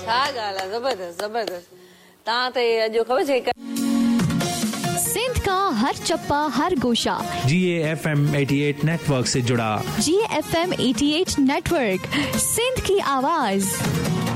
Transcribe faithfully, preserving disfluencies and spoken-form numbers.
छा ॻाल्हि आहे, ज़बरदस्त ज़बरदस्त। तव्हां त अॼु ख़बर छा सिंध का हर चप्पा हर गोशा जी ए एफ एम अठासी नेटवर्क से जुड़ा। जी ए एफ एम अठासी नेटवर्क, सिंध की आवाज।